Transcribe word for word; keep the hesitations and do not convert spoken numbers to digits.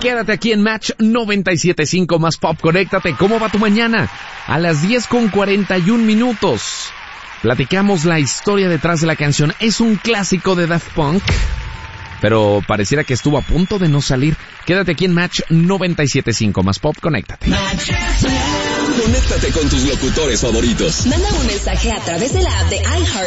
Quédate aquí en Match noventa y siete punto cinco más Pop. Conéctate. ¿Cómo va tu mañana? A las diez con cuarenta y un minutos. Platicamos la historia detrás de la canción. Es un clásico de Daft Punk, pero pareciera que estuvo a punto de no salir. Quédate aquí en Match noventa y siete punto cinco más Pop. Conéctate. Conéctate con tus locutores favoritos. Manda un mensaje a través de la app de iHeart